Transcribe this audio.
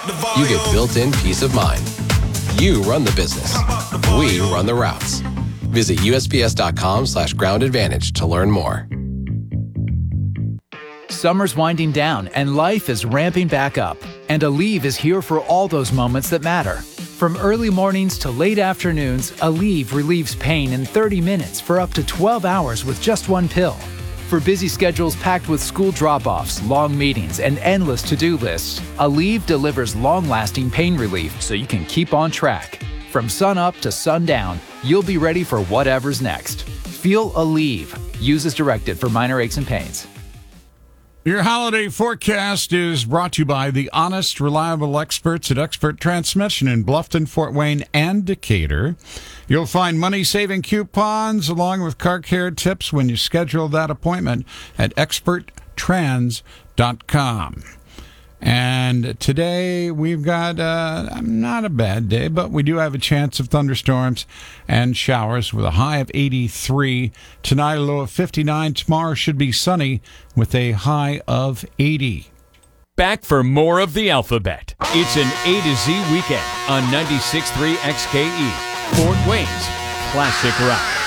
you get built-in peace of mind. You run the business. We run the routes. Visit USPS.com/Ground Advantage to learn more. Summer's winding down and life is ramping back up. And Aleve is here for all those moments that matter. From early mornings to late afternoons, Aleve relieves pain in 30 minutes for up to 12 hours with just one pill. For busy schedules packed with school drop-offs, long meetings, and endless to-do lists, Aleve delivers long-lasting pain relief so you can keep on track. From sun up to sundown, you'll be ready for whatever's next. Feel Aleve. Use as directed for minor aches and pains. Your holiday forecast is brought to you by the honest, reliable experts at Expert Transmission in Bluffton, Fort Wayne, and Decatur. You'll find money-saving coupons along with car care tips when you schedule that appointment at experttrans.com. And today we've got not a bad day, but we do have a chance of thunderstorms and showers with a high of 83. Tonight a low of 59. Tomorrow should be sunny with a high of 80. Back for more of the Alphabet. It's an A to Z weekend on 96.3 XKE, Fort Wayne's Classic Rock.